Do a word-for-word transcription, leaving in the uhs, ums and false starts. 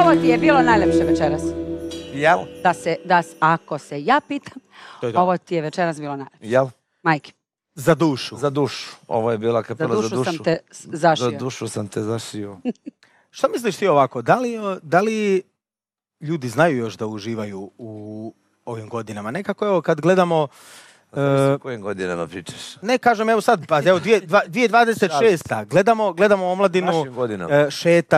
ovo ti je bilo najlepše večeras. Jel? Da se, da, s- ako se ja pitam, To je to. ovo ti je večeras bilo najlepše. Jel? Majke, Za dušu. Za dušu. Ovo je bila za kapela za dušu dušu. sam te s- zašio. Za dušu sam te zašio. Šta misliš ti ovako? Da li, da li ljudi znaju još da uživaju u ovim godinama? Nekako evo kad gledamo... O e, kojim godinama pričaš? ne kažem evo sad, pa evo dvije- dva- dvije dvadeset šesta. Gledamo, gledamo omladinu Našim godinama. e, šeta,